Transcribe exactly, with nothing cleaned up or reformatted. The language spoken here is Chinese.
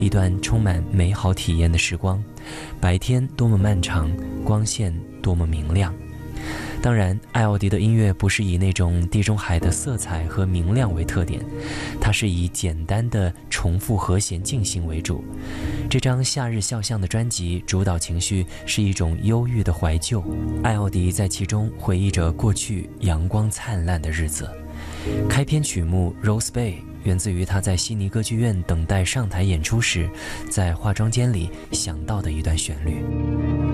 一段充满美好体验的时光，白天多么漫长，光线多么明亮。当然，艾奥迪的音乐不是以那种地中海的色彩和明亮为特点，它是以简单的重复和弦进行为主。这张夏日肖像的专辑主导情绪是一种忧郁的怀旧，艾奥迪在其中回忆着过去阳光灿烂的日子。开篇曲目 Rose Bay 源自于他在悉尼歌剧院等待上台演出时，在化妆间里想到的一段旋律。